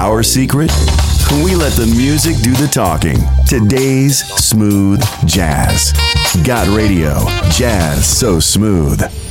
Our secret? We let the music do the talking. Today's smooth jazz. Got radio. Jazz so smooth.